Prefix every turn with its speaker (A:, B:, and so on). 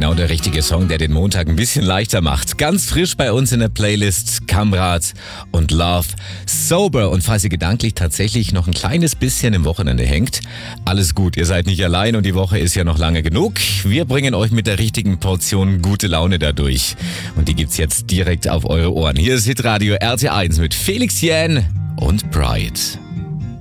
A: Genau der richtige Song, der den Montag ein bisschen leichter macht. Ganz frisch bei uns in der Playlist Kamrat und Love Sober. Und falls ihr gedanklich tatsächlich noch ein kleines bisschen im Wochenende hängt, alles gut, ihr seid nicht allein und die Woche ist ja noch lange genug. Wir bringen euch mit der richtigen Portion gute Laune dadurch. Und die gibt's jetzt direkt auf eure Ohren. Hier ist Hitradio RT1 mit Felix Jähn und Pride.